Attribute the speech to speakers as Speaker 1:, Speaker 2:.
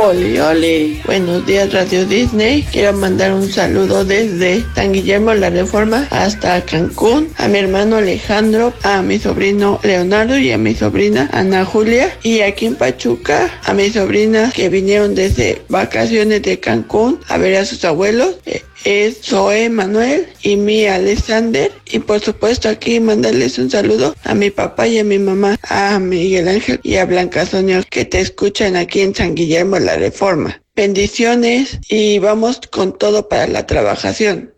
Speaker 1: Oli, oli, buenos días Radio Disney. Quiero mandar un saludo desde San Guillermo La Reforma hasta Cancún, a mi hermano Alejandro, a mi sobrino Leonardo y a mi sobrina Ana Julia, y aquí en Pachuca a mis sobrinas que vinieron desde vacaciones de Cancún a ver a sus abuelos. Es Zoe Manuel y mi Alexander, y por supuesto aquí mandarles un saludo a mi papá y a mi mamá, a Miguel Ángel y a Blanca Sonia, que te escuchan aquí en San Guillermo La Reforma. Bendiciones y vamos con todo para la trabajación.